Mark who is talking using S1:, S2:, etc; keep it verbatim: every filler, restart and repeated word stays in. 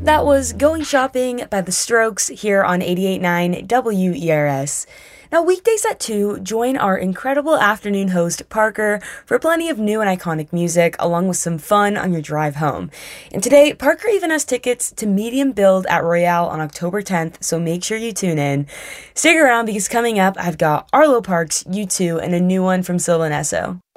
S1: That was Going Shopping by The Strokes here on eighty-eight point nine W E R S. Now, weekdays at two, join our incredible afternoon host, Parker, for plenty of new and iconic music, along with some fun on your drive home. And today, Parker even has tickets to Medium Build at Royale on October tenth, so make sure you tune in. Stick around because coming up, I've got Arlo Parks, U two, and a new one from Sylvan Esso.